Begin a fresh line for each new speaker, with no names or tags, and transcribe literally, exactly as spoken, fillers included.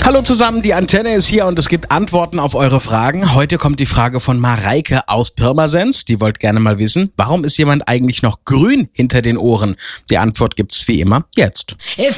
Hallo zusammen, die Antenne ist hier und es gibt Antworten auf eure Fragen. Heute kommt die Frage von Mareike aus Pirmasens. Die wollte gerne mal wissen, warum ist jemand eigentlich noch grün hinter den Ohren? Die Antwort gibt's wie immer jetzt.